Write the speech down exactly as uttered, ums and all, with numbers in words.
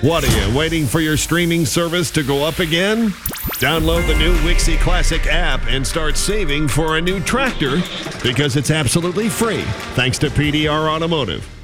What are you, waiting for your streaming service to go up again? Download the new Wixie Classic app and start saving for a new tractor because it's absolutely free, thanks to P D R Automotive.